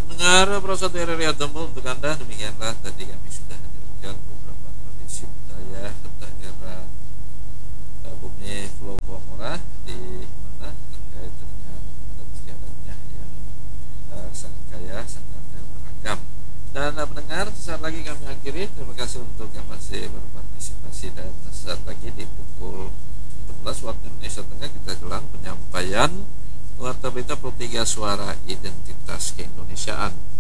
Pendengar Prasat RRI Adamo, untuk Anda demikianlah tadi kami sudah hadirkan beberapa tradisi budaya daerah Bumi Pulau Bawang di mana terkait dengan adat istiadatnya yang sangat kaya, sangat beragam. Dan pendengar, sesaat lagi kami akhiri. Terima kasih untuk yang masih berpartisipasi, dan sesaat lagi di pukul 14 waktu Indonesia Tengah kita gelar penyampaian Warta Berita Pro 3 Suara Identitas Keindonesiaan.